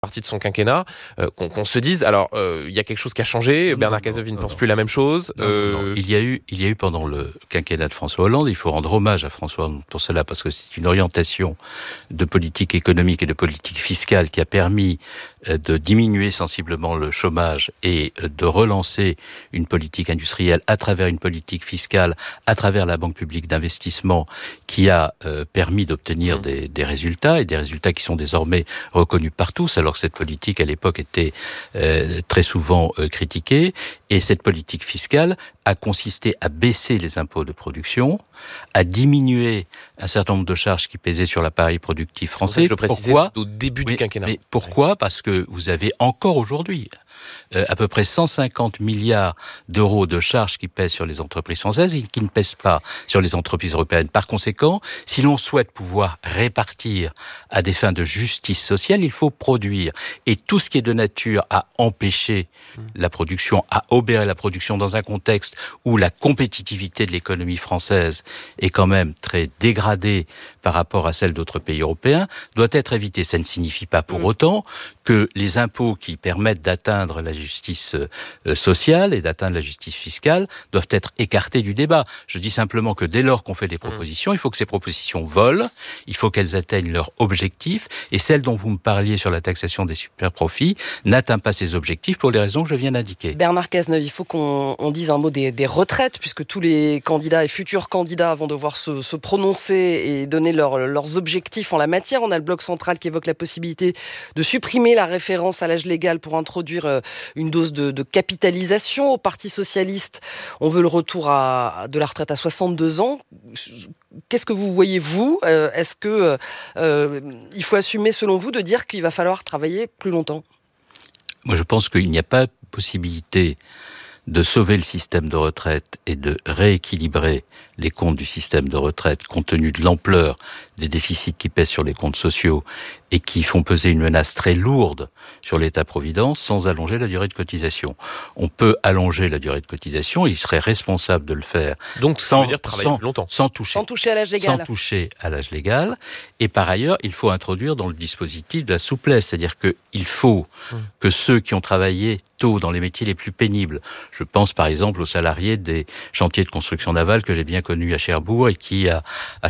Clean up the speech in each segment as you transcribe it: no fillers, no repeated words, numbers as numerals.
partie de son quinquennat, qu'on se dise, alors il y a quelque chose qui a changé, Bernard Cazeneuve il ne pense plus la même chose. Non. Il y a eu pendant le quinquennat de François Hollande, il faut rendre hommage à François Hollande pour cela, parce que c'est une orientation de politique économique et de politique fiscale qui a permis de diminuer sensiblement le chômage et de relancer une politique industrielle à travers une politique fiscale, à travers la Banque publique d'investissement qui a permis d'obtenir des résultats, et des résultats qui sont désormais reconnus par tous, alors que cette politique à l'époque était très souvent critiquée. Et cette politique fiscale a consisté à baisser les impôts de production, à diminuer un certain nombre de charges qui pesaient sur l'appareil productif français. Pourquoi ? Au début du quinquennat. Mais pourquoi ? Parce que vous avez encore aujourd'hui à peu près 150 milliards d'euros de charges qui pèsent sur les entreprises françaises et qui ne pèsent pas sur les entreprises européennes. Par conséquent, si l'on souhaite pouvoir répartir à des fins de justice sociale, il faut produire. Et tout ce qui est de nature à empêcher la production, à obérer la production dans un contexte où la compétitivité de l'économie française est quand même très dégradée par rapport à celle d'autres pays européens, doit être évité. Ça ne signifie pas pour autant que les impôts qui permettent d'atteindre la justice sociale et d'atteindre la justice fiscale doivent être écartés du débat. Je dis simplement que dès lors qu'on fait des propositions, il faut que ces propositions volent, il faut qu'elles atteignent leur objectif, et celle dont vous me parliez sur la taxation des superprofits n'atteint pas ces objectifs pour les raisons que je viens d'indiquer. Bernard Cazeneuve, il faut qu'on dise un mot des retraites, puisque tous les candidats et futurs candidats vont devoir se prononcer et donner leurs objectifs en la matière. On a le bloc central qui évoque la possibilité de supprimer la référence à l'âge légal pour introduire une dose de capitalisation. Au Parti socialiste, on veut le retour de la retraite à 62 ans. Qu'est-ce que vous voyez, vous ? Est-ce que il faut assumer, selon vous, de dire qu'il va falloir travailler plus longtemps ? Moi, je pense qu'il n'y a pas possibilité de sauver le système de retraite et de rééquilibrer les comptes du système de retraite compte tenu de l'ampleur des déficits qui pèsent sur les comptes sociaux et qui font peser une menace très lourde sur l'État-providence sans allonger la durée de cotisation. On peut allonger la durée de cotisation, il serait responsable de le faire. Donc ça veut dire travailler plus longtemps. Sans toucher à l'âge légal. Sans toucher à l'âge légal. Et par ailleurs, il faut introduire dans le dispositif de la souplesse, c'est-à-dire qu'il faut que ceux qui ont travaillé tôt dans les métiers les plus pénibles, je pense par exemple aux salariés des chantiers de construction navale que j'ai bien connus à Cherbourg et qui, à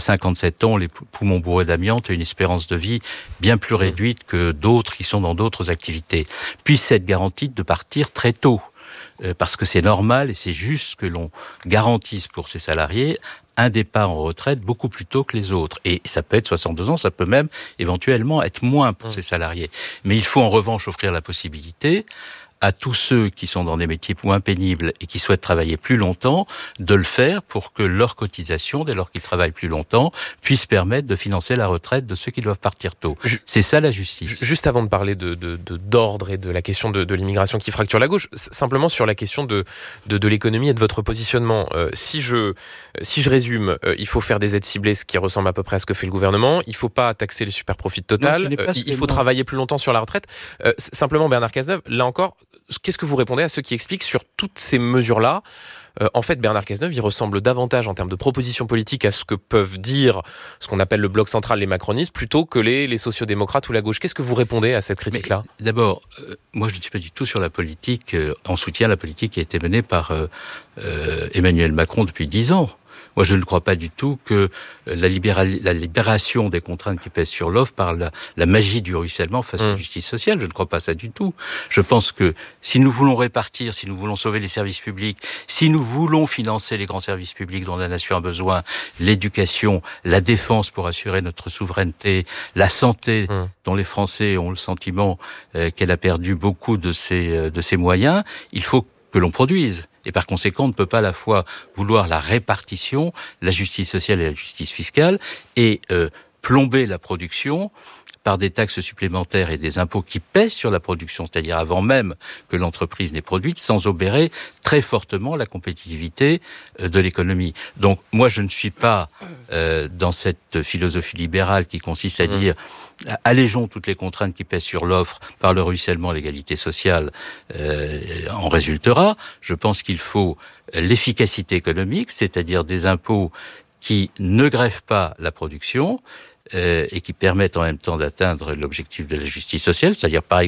57 ans, les poumons bourrés d'amiante et une espérance de vie bien plus réduite que d'autres qui sont dans d'autres activités, puissent être garantis de partir très tôt. Parce que c'est normal et c'est juste que l'on garantisse pour ces salariés un départ en retraite beaucoup plus tôt que les autres. Et ça peut être 62 ans, ça peut même éventuellement être moins pour ces salariés. Mais il faut en revanche offrir la possibilité à tous ceux qui sont dans des métiers moins pénibles et qui souhaitent travailler plus longtemps, de le faire pour que leur cotisation, dès lors qu'ils travaillent plus longtemps, puisse permettre de financer la retraite de ceux qui doivent partir tôt. C'est ça la justice. Juste avant de parler d'ordre et de la question de l'immigration qui fracture la gauche, simplement sur la question de l'économie et de votre positionnement. Si je résume, il faut faire des aides ciblées, ce qui ressemble à peu près à ce que fait le gouvernement. Il ne faut pas taxer les superprofits total. Il faut travailler plus longtemps sur la retraite. Simplement, Bernard Cazeneuve, là encore, qu'est-ce que vous répondez à ceux qui expliquent sur toutes ces mesures-là ? En fait, Bernard Cazeneuve, il ressemble davantage en termes de propositions politiques à ce que peuvent dire ce qu'on appelle le bloc central, les macronistes, plutôt que les sociodémocrates ou la gauche. Qu'est-ce que vous répondez à cette critique-là ? D'abord, moi je ne suis pas du tout sur la politique, en soutien à la politique qui a été menée par Emmanuel Macron depuis 10 ans. Moi, je ne crois pas du tout que la libération des contraintes qui pèsent sur l'offre par la magie du ruissellement face à la justice sociale. Je ne crois pas ça du tout. Je pense que si nous voulons répartir, si nous voulons sauver les services publics, si nous voulons financer les grands services publics dont la nation a besoin, l'éducation, la défense pour assurer notre souveraineté, la santé dont les Français ont le sentiment qu'elle a perdu beaucoup de ses moyens, il faut que l'on produise. Et par conséquent, on ne peut pas à la fois vouloir la répartition, la justice sociale et la justice fiscale, et plomber la production par des taxes supplémentaires et des impôts qui pèsent sur la production, c'est-à-dire avant même que l'entreprise n'ait produite, sans obérer très fortement la compétitivité de l'économie. Donc moi, je ne suis pas dans cette philosophie libérale qui consiste à dire allégeons toutes les contraintes qui pèsent sur l'offre par le ruissellement, l'égalité sociale en résultera. Je pense qu'il faut l'efficacité économique, c'est-à-dire des impôts qui ne grèvent pas la production et qui permettent en même temps d'atteindre l'objectif de la justice sociale, c'est-à-dire par exemple